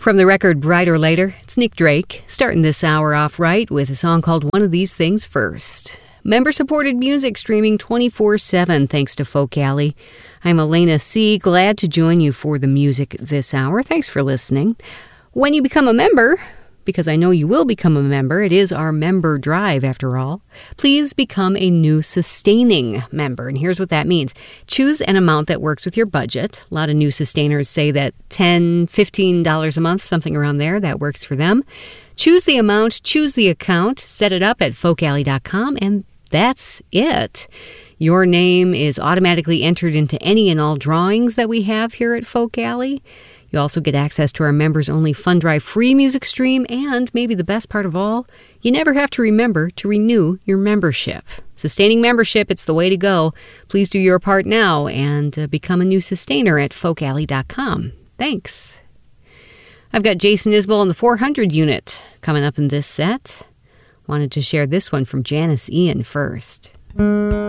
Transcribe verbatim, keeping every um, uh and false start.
From the record Brighter Later, it's Nick Drake, starting this hour off right with a song called One of These Things First. Member-supported music streaming twenty-four seven thanks to Folk Alley. I'm Elena C., glad to join you for the music this hour. Thanks for listening. When you become a member, because I know you will become a member, it is our member drive after all, please become a new sustaining member. And here's what that means. Choose an amount that works with your budget. A lot of new sustainers say that ten dollars, fifteen dollars a month, something around there, that works for them. Choose the amount, choose the account, set it up at folk alley dot com, and that's it. Your name is automatically entered into any and all drawings that we have here at Folk Alley. You also get access to our members-only Fund Drive free music stream, and maybe the best part of all, you never have to remember to renew your membership. Sustaining membership, it's the way to go. Please do your part now and uh, become a new sustainer at folk alley dot com. Thanks. I've got Jason Isbell and the four hundred unit coming up in this set. Wanted to share this one from Janice Ian first.